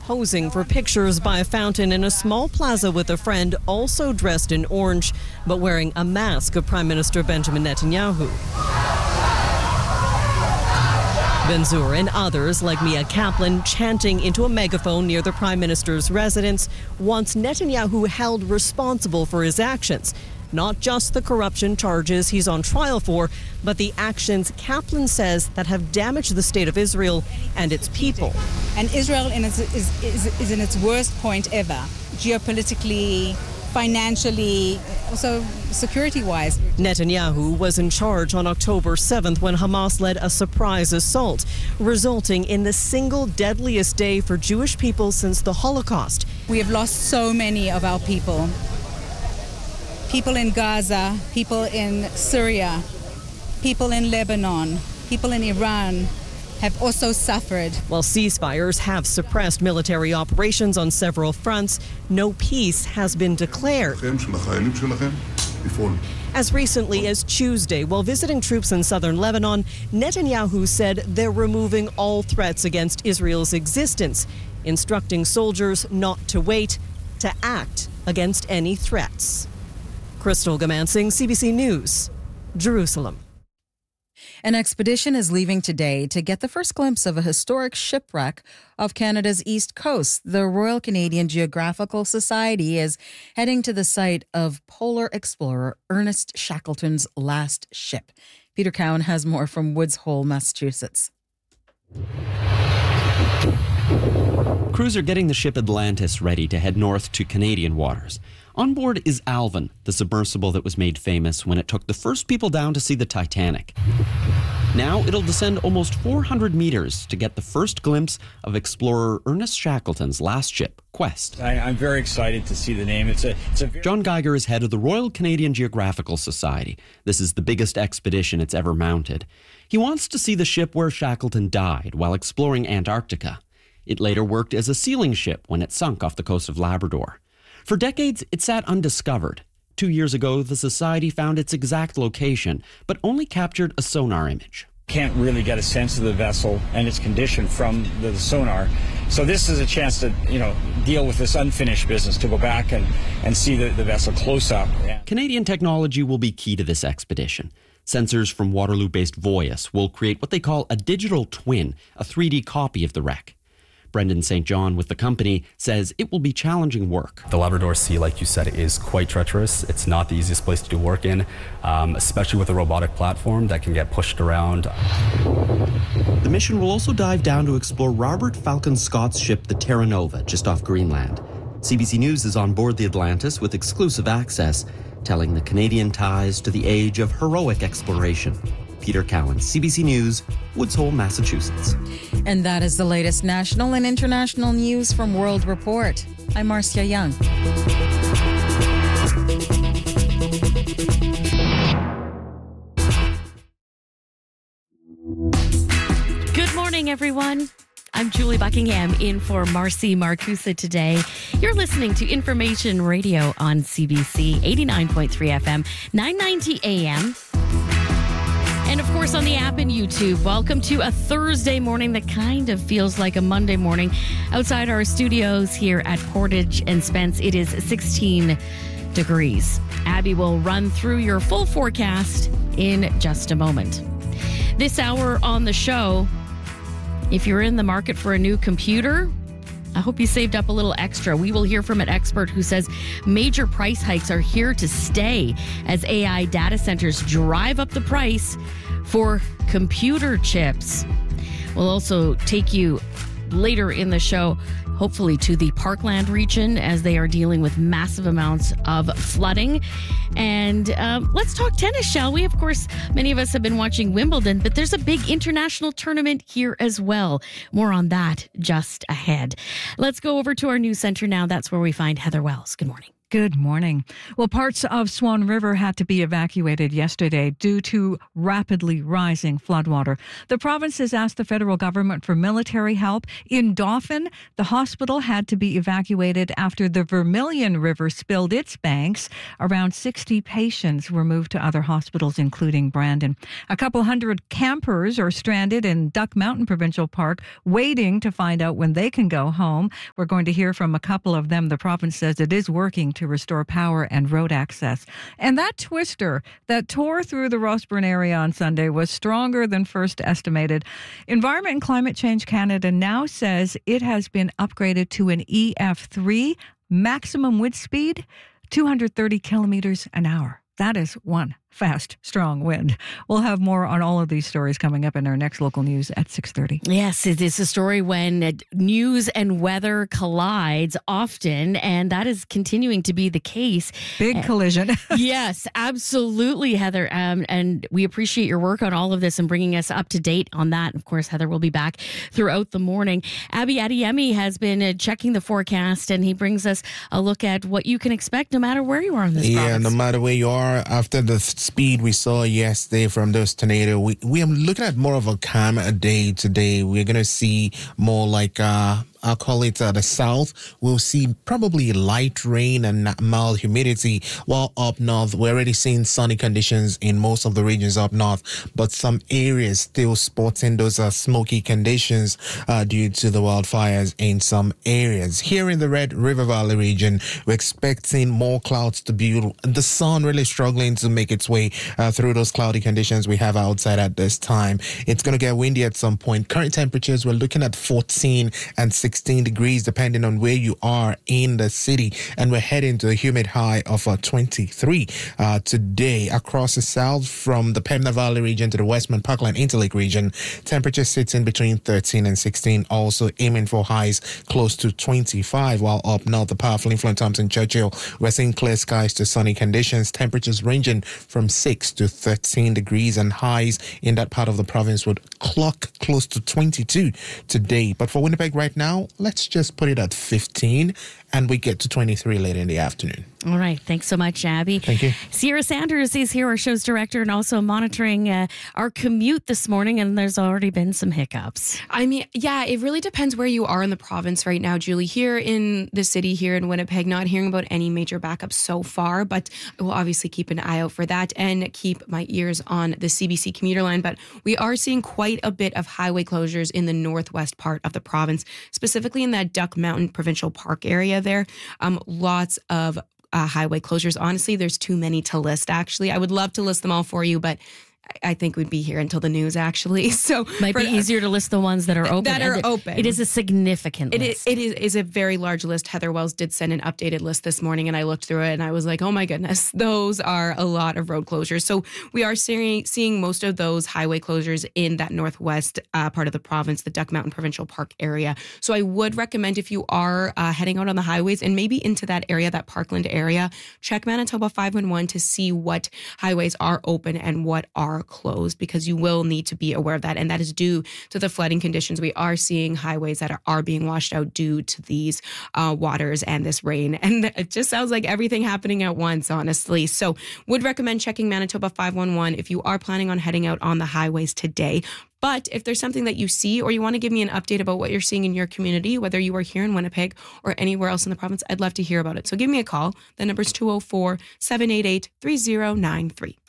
posing for pictures by a fountain in a small plaza with a friend, also dressed in orange, but wearing a mask of Prime Minister Benjamin Netanyahu. Ben-Zur and others like Mia Kaplan chanting into a megaphone near the Prime Minister's residence wants Netanyahu held responsible for his actions. Not just the corruption charges he's on trial for, but the actions Kaplan says that have damaged the state of Israel and its people. And Israel is in its worst point ever, geopolitically, financially, also security-wise. Netanyahu was in charge on October 7th when Hamas led a surprise assault, resulting in the single deadliest day for Jewish people since the Holocaust. We have lost so many of our people. People in Gaza, people in Syria, people in Lebanon, people in Iran have also suffered. While ceasefires have suppressed military operations on several fronts, no peace has been declared. As recently as Tuesday, while visiting troops in southern Lebanon, Netanyahu said they're removing all threats against Israel's existence, instructing soldiers not to wait, to act against any threats. Crystal Gamansing, CBC News, Jerusalem. An expedition is leaving today to get the first glimpse of a historic shipwreck off Canada's east coast. The Royal Canadian Geographical Society is heading to the site of polar explorer Ernest Shackleton's last ship. Peter Cowan has more from Woods Hole, Massachusetts. Crews are getting the ship Atlantis ready to head north to Canadian waters. On board is Alvin, the submersible that was made famous when it took the first people down to see the Titanic. Now it'll descend almost 400 meters to get the first glimpse of explorer Ernest Shackleton's last ship, Quest. I'm very excited to see the name. John Geiger is head of the Royal Canadian Geographical Society. This is the biggest expedition it's ever mounted. He wants to see the ship where Shackleton died while exploring Antarctica. It later worked as a sealing ship when it sunk off the coast of Labrador. For decades, it sat undiscovered. 2 years ago, the Society found its exact location, but only captured a sonar image. Can't really get a sense of the vessel and its condition from the sonar. So this is a chance to, deal with this unfinished business, to go back and see the vessel close up. Canadian technology will be key to this expedition. Sensors from Waterloo-based Voyus will create what they call a digital twin, a 3D copy of the wreck. Brendan St. John with the company says it will be challenging work. The Labrador Sea, like you said, is quite treacherous. It's not the easiest place to do work in, especially with a robotic platform that can get pushed around. The mission will also dive down to explore Robert Falcon Scott's ship, the Terra Nova, just off Greenland. CBC News is on board the Atlantis with exclusive access, telling the Canadian ties to the age of heroic exploration. Peter Cowan, CBC News, Woods Hole, Massachusetts. And that is the latest national and international news from World Report. I'm Marcia Young. Good morning, everyone. I'm Julie Buckingham in for Marcy Marcusa today. You're listening to Information Radio on CBC 89.3 FM, 990 AM. And of course, on the app and YouTube. Welcome to a Thursday morning that kind of feels like a Monday morning. Outside our studios here at Portage and Spence, it is 16 degrees. Abby will run through your full forecast in just a moment. This hour on the show, if you're in the market for a new computer, I hope you saved up a little extra. We will hear from an expert who says major price hikes are here to stay as AI data centers drive up the price for computer chips. We'll also take you later in the show, hopefully to the Parkland region as they are dealing with massive amounts of flooding. And let's talk tennis, shall we? Of course, many of us have been watching Wimbledon, but there's a big international tournament here as well. More on that just ahead. Let's go over to our news center now. That's where we find Heather Wells. Good morning. Good morning. Well, parts of Swan River had to be evacuated yesterday due to rapidly rising floodwater. The province has asked the federal government for military help. In Dauphin, the hospital had to be evacuated after the Vermilion River spilled its banks. Around 60 patients were moved to other hospitals, including Brandon. A couple hundred campers are stranded in Duck Mountain Provincial Park, waiting to find out when they can go home. We're going to hear from a couple of them. The province says it is working to restore power and road access. And that twister that tore through the Roseburn area on Sunday was stronger than first estimated. Environment and Climate Change Canada now says it has been upgraded to an EF3, maximum wind speed, 230 kilometers an hour. That is one fast, strong wind. We'll have more on all of these stories coming up in our next local news at 6:30. Yes, it is a story when news and weather collides often, and that is continuing to be the case. Big collision. Yes, absolutely, Heather. And we appreciate your work on all of this and bringing us up to date on that. Of course, Heather will be back throughout the morning. Abby Adeyemi has been checking the forecast, and he brings us a look at what you can expect no matter where you are in this province. No matter where you are, after the speed we saw yesterday from those tornadoes, we are looking at more of a calm day today. We're going to see more like I'll call it the south. We'll see probably light rain and mild humidity, while up north we're already seeing sunny conditions in most of the regions up north, but some areas still sporting those smoky conditions due to the wildfires in some areas. Here in the Red River Valley region, we're expecting more clouds to build. The sun really struggling to make its way through those cloudy conditions we have outside at this time. It's going to get windy at some point. Current temperatures, we're looking at 14 and 16 degrees depending on where you are in the city, and we're heading to a humid high of 23 today. Across the south, from the Pembina Valley region to the Westmount Parkland Interlake region, temperature sits in between 13 and 16, also aiming for highs close to 25, while up north, the powerful influence Thompson Churchill, we're seeing clear skies to sunny conditions, temperatures ranging from 6 to 13 degrees, and highs in that part of the province would clock close to 22 today. But for Winnipeg right now, let's just put it at 15, and we get to 23 later in the afternoon. All right. Thanks so much, Abby. Thank you. Sierra Sanders is here, our show's director, and also monitoring our commute this morning, and there's already been some hiccups. I mean, yeah, it really depends where you are in the province right now, Julie. Here in the city, here in Winnipeg, not hearing about any major backups so far, but we'll obviously keep an eye out for that and keep my ears on the CBC commuter line. But we are seeing quite a bit of highway closures in the northwest part of the province, specifically in that Duck Mountain Provincial Park area there. Lots of highway closures. Honestly, there's too many to list, actually. I would love to list them all for you, but I think we'd be here until the news, actually. So might be easier to list the ones that are open. It is a significant list. It is a very large list. Heather Wells did send an updated list this morning, and I looked through it, and I was like, oh my goodness, those are a lot of road closures. So we are seeing most of those highway closures in that northwest part of the province, the Duck Mountain Provincial Park area. So I would recommend, if you are heading out on the highways and maybe into that area, that Parkland area, check Manitoba 511 to see what highways are open and what are closed, because you will need to be aware of that, and that is due to the flooding conditions. We are seeing highways that are being washed out due to these waters and this rain, and it just sounds like everything happening at once, honestly. So would recommend checking Manitoba 511 if you are planning on heading out on the highways today. But if there's something that you see, or you want to give me an update about what you're seeing in your community, whether you are here in Winnipeg or anywhere else in the province, I'd love to hear about it. So give me a call. The number's 204-788-3093.